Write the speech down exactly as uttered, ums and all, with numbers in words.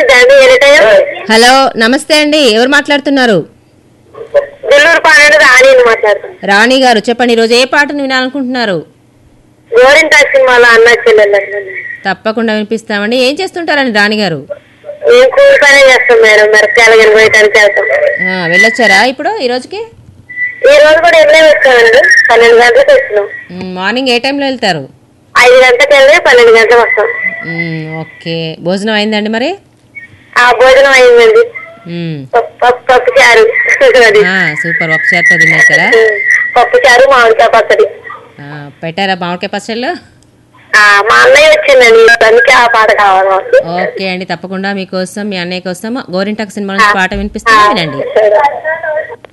వచ్చిందండి any time. Hello నమస్తే అండి, ఎవరు మాట్లాడుతున్నారు? నెల్లూరు పాలన రాణి మాట్లాడుతున్నాను. రాణి గారు చెప్పండి, ఈరోజు ఏ పాటను వినాలనుకుంటున్నారు? గోరింటా సినిమాలో అన్న చెల్లెలు. తప్పకుండా వినిపిస్తామండి. ఏం చేస్తుంటారండి రాణి గారు? మేము కూలి పనే చేస్తాం మేడం, మిరపకాయలు కనిపోయటానికి వెళ్తాం. ఆ, వెళ్ళొచ్చారా ఇప్పుడు ఈ రోజుకి? ఈ రోజు కూడా వెళ్ళే వచ్చామండి, పన్నెండు గంటలకు వచ్చినాం. మ్, మార్నింగ్ ఏ టైంలో వెళ్తారు? ఐదు గంటలకు వెళ్ళి పన్నెండు గంటలకు వస్తాం. మ్, ఓకే, భోజనం అయిందండి మరి? ఆ భోజనం అయిందండి, మ్, పప్పు పప్పు పప్పు చారు. అది ఆ, సూపర్, ఒకసారితో తినేసారా? పప్పు చారు మామిడికాయ పచ్చడి. ఆ, పెట్టారా మామిడికాయ పచ్చళ్ళు? ఆ, మా అన్నయ్య వచ్చిందండి, అందుకే ఆ పాట కావాలి మాకు. ఓకే అండి, తప్పకుండా మీకోసం మీ అన్నయ్య కోసం గోరింటాకు సినిమా నుంచి పాట వినిపిస్తున్నా, వినండి. సరే.